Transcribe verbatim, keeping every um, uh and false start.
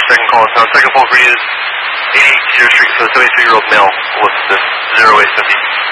second call in town. Second phone for you is eighty-eight Cedar Street for the seventy-three-year-old male with the zero eight fifty.